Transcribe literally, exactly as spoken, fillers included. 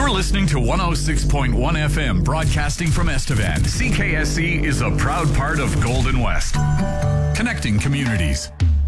You're listening to one oh six point one F M, broadcasting from Estevan. C K S C is a proud part of Golden West, connecting communities.